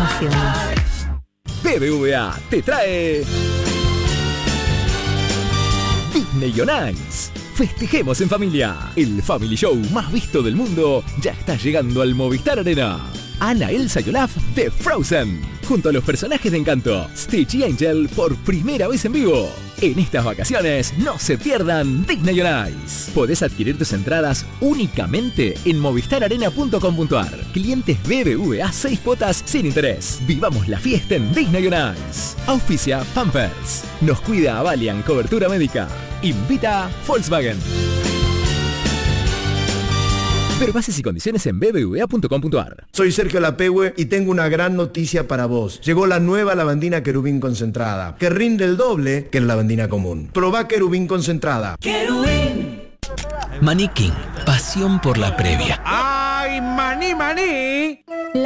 emociones. BBVA te trae Disney on Ice. Festejemos en familia. El Family Show más visto del mundo ya está llegando al Movistar Arena. Anna, Elsa y Olaf de Frozen, junto a los personajes de Encanto, Stitch y Angel por primera vez en vivo. En estas vacaciones no se pierdan Disney on Ice. Podés adquirir tus entradas únicamente en movistararena.com.ar. Clientes BBVA 6 cuotas sin interés. Vivamos la fiesta en Disney on Ice. Auspicia Pampers. Nos cuida Avalian Cobertura Médica. Invita Volkswagen. Ver bases y condiciones en bbva.com.ar. Soy Sergio Lapehue y tengo una gran noticia para vos. Llegó la nueva lavandina Querubín concentrada, que rinde el doble que la lavandina común. Probá Querubín concentrada. Querubín. Maní King, pasión por la previa. ¡Ay, maní, maní!